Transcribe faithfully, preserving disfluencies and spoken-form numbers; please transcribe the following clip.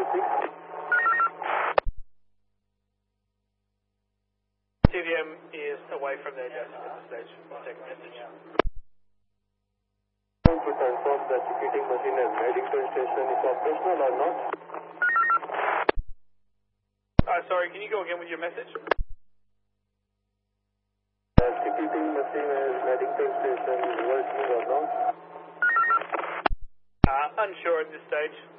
six. T V M is away from their desk at this stage. We'll take a message. To confirm that ticketing machine at Reddington station is operational or not? Uh, sorry, can you go again with your message? The ticketing machine at Reddington station is working or not? Uh, unsure at this stage.